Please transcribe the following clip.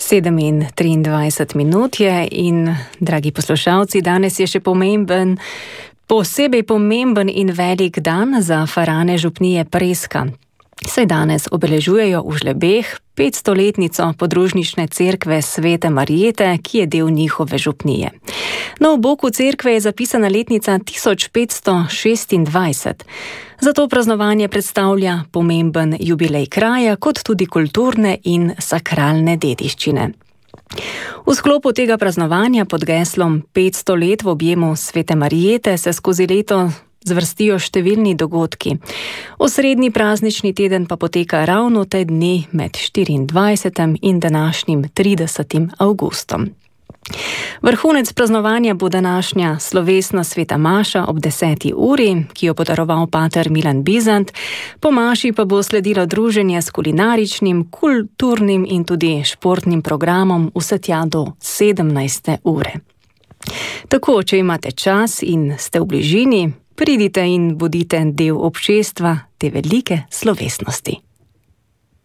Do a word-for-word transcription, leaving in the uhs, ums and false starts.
sedem in triindvajset minut je in, dragi poslušalci, danes je še pomemben, posebej pomemben in velik dan za farane župnije Preska. Saj danes obeležujejo v Žlebeh petstoletnico podružnične cerkve Svete Marijete, ki je del njihove župnije. Na oboku cerkve je zapisana letnica tisoč petsto šestindvajset. Zato praznovanje predstavlja pomemben jubilej kraja, kot tudi kulturne in sakralne dediščine. V sklopu tega praznovanja pod geslom petsto let v objemu Svete Marijete se skozi leto zvrstijo številni dogodki. Osrednji praznični teden pa poteka ravno te dni med štiriindvajsetim in današnjim tridesetim avgustom. Vrhunec praznovanja bo današnja slovesna sveta maša ob deseti uri, ki jo bo daroval pater Milan Bizant. Po maši pa bo sledilo druženje s kulinaričnim, kulturnim in tudi športnim programom vse tja do sedemnajste ure. Tako, če imate čas in ste v bližini, pridite in bodite del občestva te velike slovesnosti.